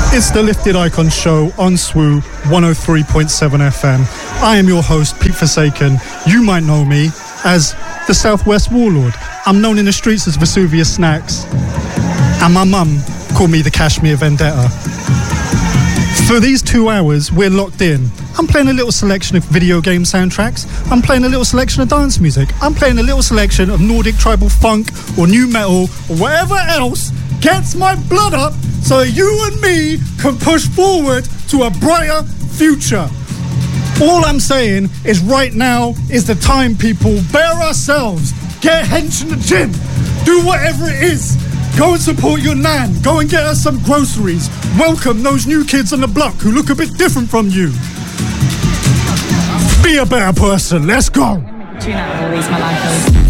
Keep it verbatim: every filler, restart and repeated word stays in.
It's the Lifted Icon Show on S W O one oh three point seven F M. I am your host, Pete Forsaken. You might know me as the Southwest Warlord. I'm known in the streets as Vesuvius Snacks. And my mum called me the Kashmir Vendetta. For these two hours, we're locked in. I'm playing a little selection of video game soundtracks. I'm playing a little selection of dance music. I'm playing a little selection of Nordic tribal funk or new metal or whatever else gets my blood up so you and me can push forward to a brighter future. All I'm saying is right now is the time, people. Bear ourselves. Get hench in the gym. Do whatever it is. Go and support your nan. Go and get us some groceries. Welcome those new kids on the block who look a bit different from you. Be a better person. Let's go. Tune out all these malakas.